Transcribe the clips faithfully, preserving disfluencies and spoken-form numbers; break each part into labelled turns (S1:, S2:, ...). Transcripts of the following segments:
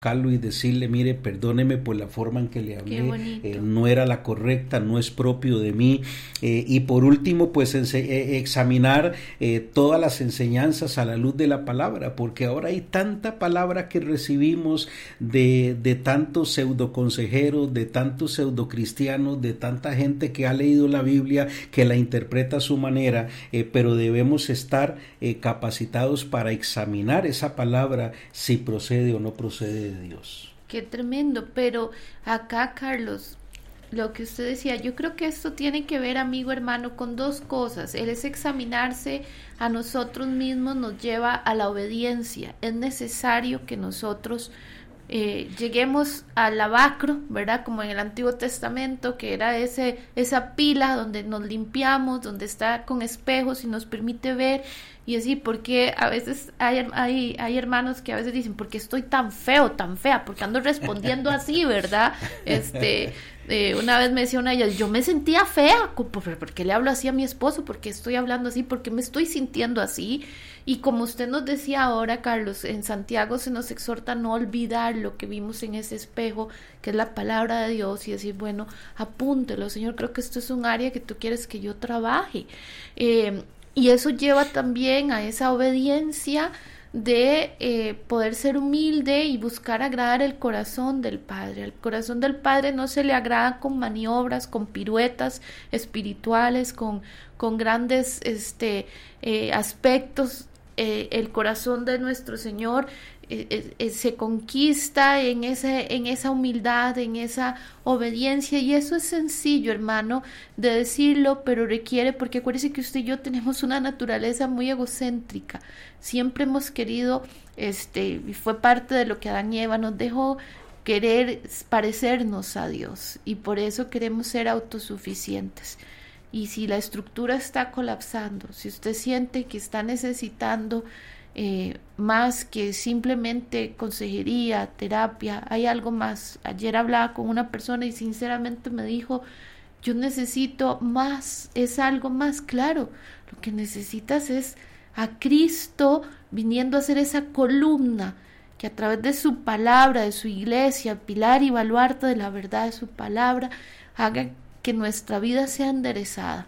S1: y decirle, mire, perdóneme por la forma en que le hablé, eh, no era la correcta, no es propio de mí. Eh, y por último, pues ense- eh, examinar eh, todas las enseñanzas a la luz de la palabra, porque ahora hay tanta palabra que recibimos de, de tantos pseudo consejeros, de tantos pseudo cristianos, de tanta gente que ha leído la Biblia, que la interpreta a su manera, eh, pero debemos estar eh, capacitados para examinar esa palabra si procede o no procede de Dios.
S2: Qué tremendo, pero acá, Carlos, lo que usted decía, yo creo que esto tiene que ver, amigo hermano, con dos cosas. El es examinarse a nosotros mismos, nos lleva a la obediencia. Es necesario que nosotros eh, lleguemos al lavacro, ¿verdad? Como en el Antiguo Testamento, que era ese esa pila donde nos limpiamos, donde está con espejos y nos permite ver. Y así, porque a veces hay, hay, hay hermanos que a veces dicen, ¿por qué estoy tan feo, tan fea? Porque ando respondiendo así, ¿verdad? Este, eh, una vez me decía una de ellas, yo me sentía fea, ¿por qué le hablo así a mi esposo? ¿Por qué estoy hablando así? ¿Por qué me estoy sintiendo así? Y como usted nos decía ahora, Carlos, en Santiago se nos exhorta a no olvidar lo que vimos en ese espejo, que es la palabra de Dios, y decir, bueno, apúntelo, Señor, creo que esto es un área que tú quieres que yo trabaje. Eh, Y eso lleva también a esa obediencia de eh, poder ser humilde y buscar agradar el corazón del Padre. El corazón del Padre no se le agrada con maniobras, con piruetas espirituales, con, con grandes este, eh, aspectos. Eh, el corazón de nuestro Señor eh, eh, se conquista en, ese, en esa humildad, en esa obediencia, y eso es sencillo, hermano, de decirlo, pero requiere, porque acuérdese que usted y yo tenemos una naturaleza muy egocéntrica. Siempre hemos querido, este, y fue parte de lo que Adán y Eva nos dejó, querer parecernos a Dios, y por eso queremos ser autosuficientes. Y si la estructura está colapsando, si usted siente que está necesitando eh, más que simplemente consejería, terapia, hay algo más. Ayer hablaba con una persona y sinceramente me dijo, yo necesito más, es algo más. Claro, lo que necesitas es a Cristo viniendo a ser esa columna que a través de su palabra, de su iglesia, pilar y baluarte de la verdad de su palabra, haga que nuestra vida sea enderezada.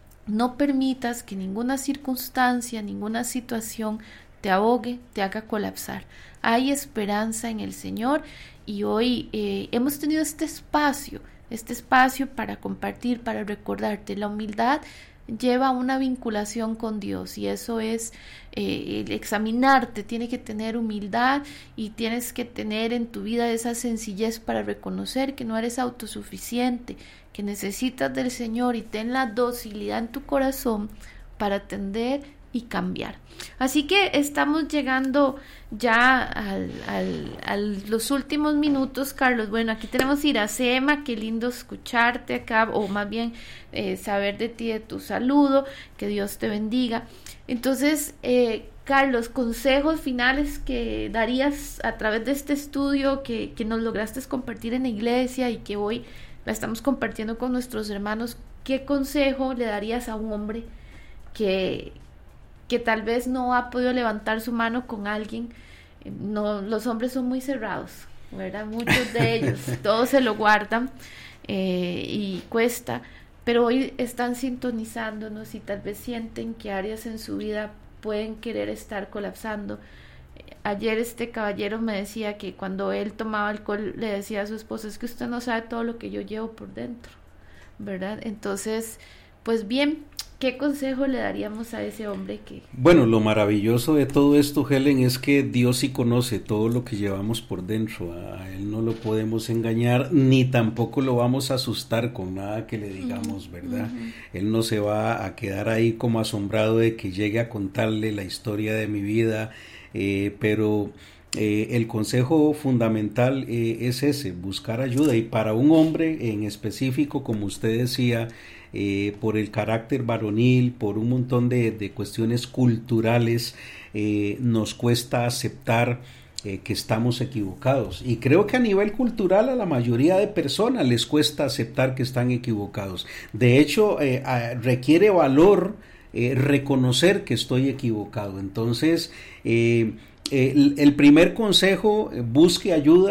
S2: No permitas que ninguna circunstancia, ninguna situación te ahogue, te haga colapsar. Hay esperanza en el Señor, y hoy eh, hemos tenido este espacio, este espacio para compartir, para recordarte. La humildad lleva una vinculación con Dios, y eso es eh, el examinarte. Tiene que tener humildad y tienes que tener en tu vida esa sencillez para reconocer que no eres autosuficiente, que necesitas del Señor, y ten la docilidad en tu corazón para atender y cambiar. Así que estamos llegando ya al, al, a los últimos minutos, Carlos. Bueno, aquí tenemos Iracema, qué lindo escucharte acá, o más bien eh, saber de ti, de tu saludo, que Dios te bendiga. Entonces, eh, Carlos, consejos finales que darías a través de este estudio que, que nos lograste compartir en la iglesia y que hoy la estamos compartiendo con nuestros hermanos. ¿Qué consejo le darías a un hombre que, que tal vez no ha podido levantar su mano con alguien? No, los hombres son muy cerrados, ¿verdad? Muchos de ellos, todos se lo guardan eh, y cuesta, pero hoy están sintonizándonos y tal vez sienten que áreas en su vida pueden querer estar colapsando. Ayer este caballero me decía que cuando él tomaba alcohol le decía a su esposa, es que usted no sabe todo lo que yo llevo por dentro, ¿verdad? Entonces, pues bien, ¿qué consejo le daríamos a ese hombre que...?
S1: Bueno, lo maravilloso de todo esto, Helen, es que Dios sí conoce todo lo que llevamos por dentro. A Él no lo podemos engañar, ni tampoco lo vamos a asustar con nada que le digamos, ¿verdad? Uh-huh. Él no se va a quedar ahí como asombrado de que llegue a contarle la historia de mi vida, eh, pero... Eh, el consejo fundamental eh, es ese, buscar ayuda, y para un hombre en específico, como usted decía, eh, por el carácter varonil, por un montón de, de cuestiones culturales, eh, nos cuesta aceptar eh, que estamos equivocados, y creo que a nivel cultural a la mayoría de personas les cuesta aceptar que están equivocados. De hecho, eh, a, requiere valor eh, reconocer que estoy equivocado. Entonces, eh, El, el primer consejo, busque ayuda.